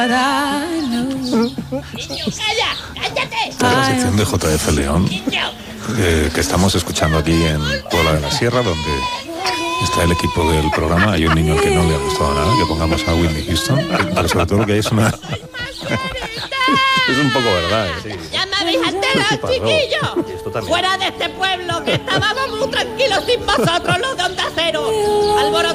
Niño, calla, cállate. Esta es la sección de JF León, que estamos escuchando aquí en Puebla de la Sierra, donde está el equipo del programa. Hay un niño al que no le ha gustado nada que pongamos a Whitney Houston, pero sobre todo lo que hay es una... Es un poco verdad, sí. Ya me habéis enterado, chiquillos. Fuera de este pueblo, que estábamos muy tranquilos sin vosotros, los de Onda Cero.